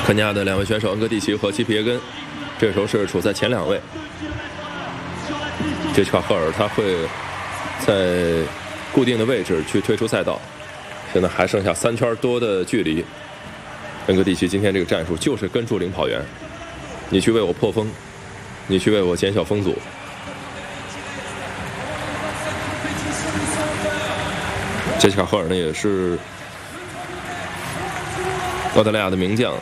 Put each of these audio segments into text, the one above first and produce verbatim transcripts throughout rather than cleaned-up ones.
肯尼亚的两位选手恩格蒂奇和基皮耶根，这时候是处在前两位。杰西卡赫尔他会在固定的位置去退出赛道。现在还剩下三圈多的距离。恩格蒂奇今天这个战术就是跟住领跑员，你去为我破风，你去为我减小风阻。杰西卡赫尔呢也是澳大利亚的名将。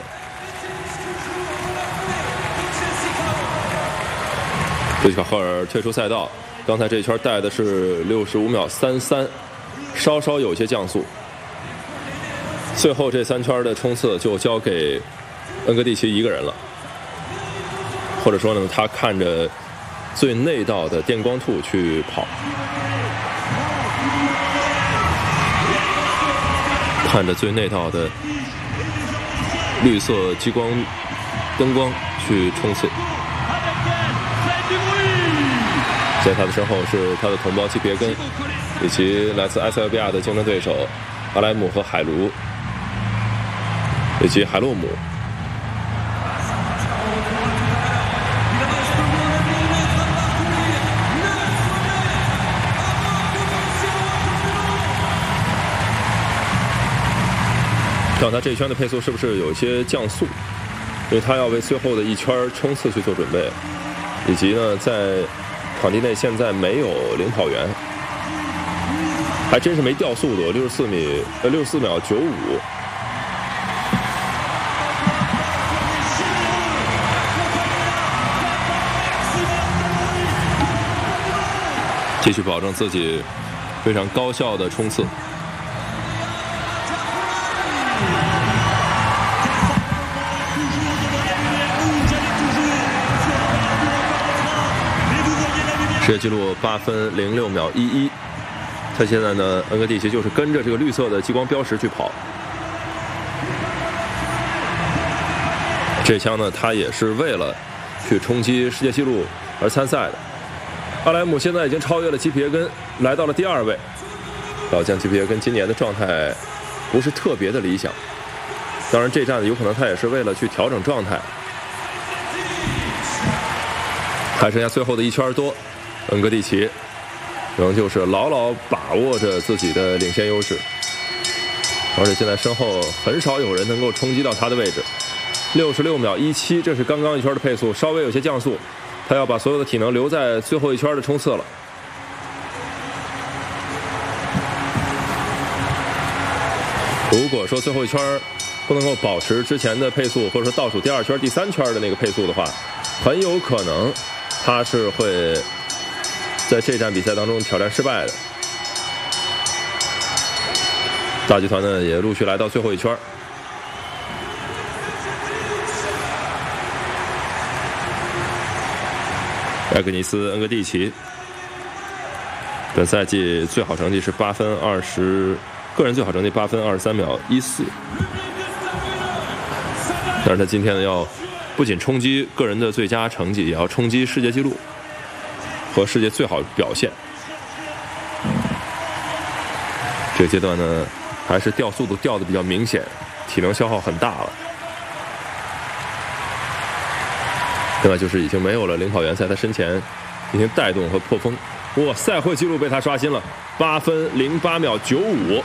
杰西卡赫尔退出赛道，刚才这一圈带的是六十五秒三三，稍稍有些降速。最后这三圈的冲刺就交给恩格蒂奇一个人了，或者说呢，他看着最内道的电光兔去跑，看着最内道的绿色激光灯光去冲刺。在他的身后是他的同胞基皮耶根，以及来自埃塞俄比亚的竞争对手阿莱姆和海卢，以及海洛姆。看他这一圈的配速是不是有一些降速，因为他要为最后的一圈冲刺去做准备，以及呢在场地内现在没有领跑员，还真是没掉速度，六十四米呃六十四秒九五。继续保证自己非常高效的冲刺。世界纪录八分零六秒一一，他现在呢，恩格蒂奇就是跟着这个绿色的激光标识去跑。这枪呢，他也是为了去冲击世界纪录而参赛的。阿莱姆现在已经超越了基皮耶根，来到了第二位。老将基皮耶根今年的状态不是特别的理想，当然这站有可能他也是为了去调整状态。还剩下最后的一圈多。恩格蒂奇仍旧是牢牢把握着自己的领先优势，而且现在身后很少有人能够冲击到他的位置。六十六秒一七，这是刚刚一圈的配速，稍微有些降速，他要把所有的体能留在最后一圈的冲刺了。如果说最后一圈不能够保持之前的配速，或者说倒数第二圈、第三圈的那个配速的话，很有可能他是会在这站比赛当中挑战失败的。大集团呢也陆续来到最后一圈。埃格尼斯·恩格蒂奇本赛季最好成绩是八分二十，个人最好成绩八分二十三秒一四。但是他今天呢要不仅冲击个人的最佳成绩，也要冲击世界纪录和世界最好表现。这个阶段呢，还是掉速度掉的比较明显，体能消耗很大了。另外就是已经没有了领跑员在他身前进行带动和破风。哇，赛会纪录被他刷新了，八分零八秒九五，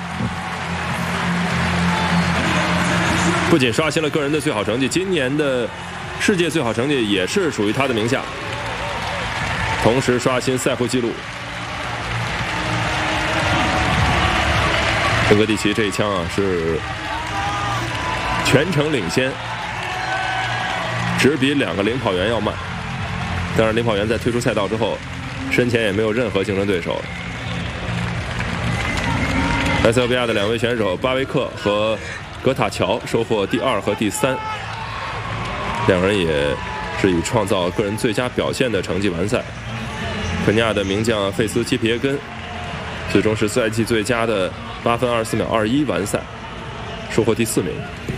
不仅刷新了个人的最好成绩，今年的世界最好成绩也是属于他的名下。同时刷新赛会纪录。恩格蒂奇这一枪啊是全程领先，只比两个领跑员要慢。当然领跑员在退出赛道之后，身前也没有任何竞争对手。埃塞俄比亚的两位选手巴维克和格塔乔收获第二和第三，两人也是以创造个人最佳表现的成绩完赛。肯尼亚的名将费斯基皮耶根最终是赛季最佳的八分二十四秒二一完赛，收获第四名。